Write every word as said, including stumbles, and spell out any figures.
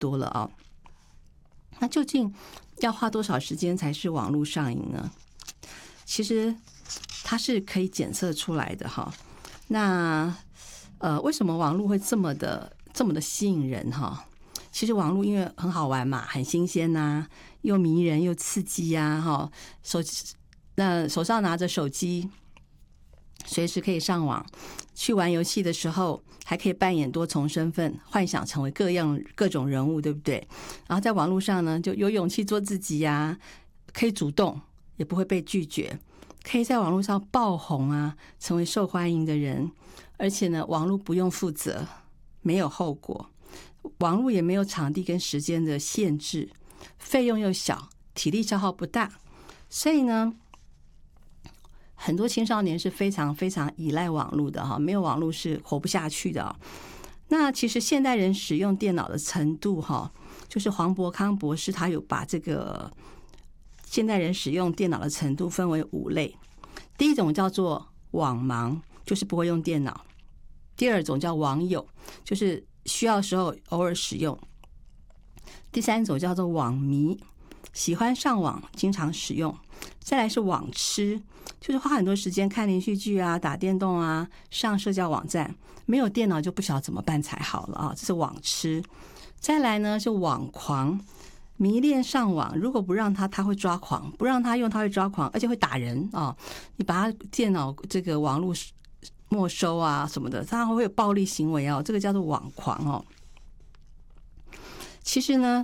多了啊。那究竟要花多少时间才是网络上瘾呢？其实它是可以检测出来的哈。那呃，为什么网络会这么的这么的吸引人哈？其实网络因为很好玩嘛，很新鲜呐、啊，又迷人又刺激呀、啊，哈，手那手上拿着手机，随时可以上网。去玩游戏的时候，还可以扮演多重身份，幻想成为各样各种人物，对不对？然后在网络上呢，就有勇气做自己呀、啊，可以主动，也不会被拒绝，可以在网络上爆红啊，成为受欢迎的人。而且呢，网络不用负责，没有后果，网络也没有场地跟时间的限制，费用又小，体力消耗不大，所以呢，很多青少年是非常非常依赖网络的哈，没有网络是活不下去的。那其实现代人使用电脑的程度哈，就是黄伯康博士他有把这个现代人使用电脑的程度分为五类。第一种叫做网盲，就是不会用电脑；第二种叫网友，就是需要的时候偶尔使用；第三种叫做网迷，喜欢上网，经常使用；再来是网痴，就是花很多时间看连续剧啊、打电动啊、上社交网站，没有电脑就不晓得怎么办才好了啊，这是网痴。再来呢是网狂，迷恋上网，如果不让他，他会抓狂；不让他用，他会抓狂，而且会打人啊！你把他电脑这个网络没收啊什么的，他会有暴力行为哦，这个叫做网狂哦。其实呢，